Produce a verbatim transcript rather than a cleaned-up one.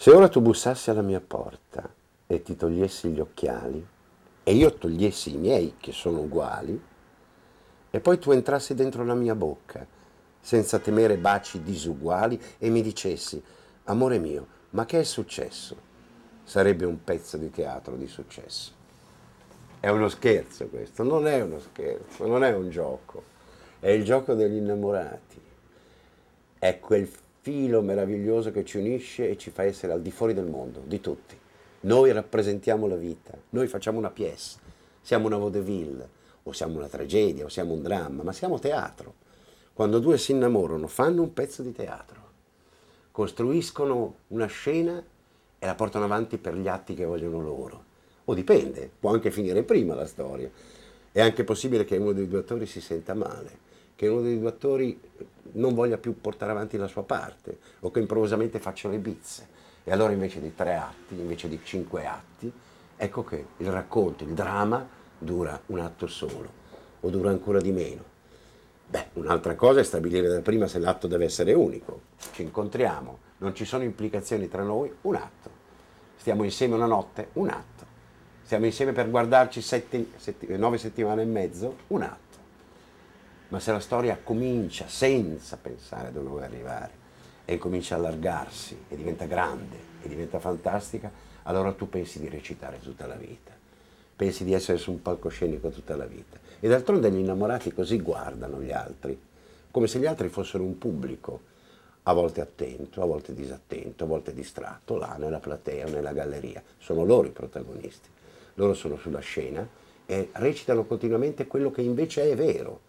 Se ora tu bussassi alla mia porta e ti togliessi gli occhiali e io togliessi i miei, che sono uguali, e poi tu entrassi dentro la mia bocca, senza temere baci disuguali, e mi dicessi, amore mio, ma che è successo? Sarebbe un pezzo di teatro di successo. È uno scherzo questo, non è uno scherzo, non è un gioco, è il gioco degli innamorati. È quel filo meraviglioso che ci unisce e ci fa essere al di fuori del mondo, di tutti. Noi rappresentiamo la vita, noi facciamo una pièce, siamo una vaudeville, o siamo una tragedia, o siamo un dramma, ma siamo teatro. Quando due si innamorano fanno un pezzo di teatro, costruiscono una scena e la portano avanti per gli atti che vogliono loro. O dipende, può anche finire prima la storia. È anche possibile che uno dei due attori si senta male, che uno dei due attori non voglia più portare avanti la sua parte, o che improvvisamente faccia le bizze. E allora invece di tre atti, invece di cinque atti, ecco che il racconto, il dramma, dura un atto solo, o dura ancora di meno. Beh, un'altra cosa è stabilire da prima se l'atto deve essere unico. Ci incontriamo, non ci sono implicazioni tra noi, un atto. Stiamo insieme una notte, un atto. Stiamo insieme per guardarci sette, sette, nove settimane e mezzo, un atto. Ma se la storia comincia senza pensare dove vuoi arrivare e comincia a allargarsi e diventa grande e diventa fantastica, allora tu pensi di recitare tutta la vita, pensi di essere su un palcoscenico tutta la vita. E d'altronde gli innamorati così guardano gli altri, come se gli altri fossero un pubblico, a volte attento, a volte disattento, a volte distratto, là nella platea o nella galleria. Sono loro i protagonisti, loro sono sulla scena e recitano continuamente quello che invece è vero.